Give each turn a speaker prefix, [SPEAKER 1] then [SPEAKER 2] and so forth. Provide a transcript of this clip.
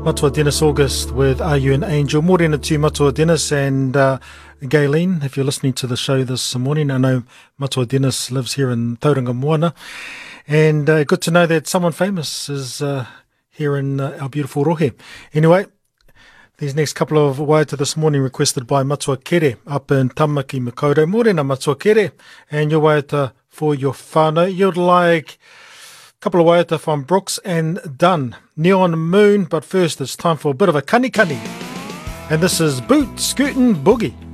[SPEAKER 1] Matua Dennis August with Are You an Angel? Morena to Matua Dennis and Gayleen, if you're listening to the show this morning. I know Matua Dennis lives here in Tauranga Moana. And good to know that someone famous is here in our beautiful Rohe. Anyway, these next couple of waiata this morning requested by Matua Kere up in Tamaki Makaurau. Morena Matua Kere, and your waiata for your whānau. You'd like a couple of waiata from Brooks and Dunn. Neon Moon, but first it's time for a bit of a kani kani. And this is Boot Scootin' Boogie.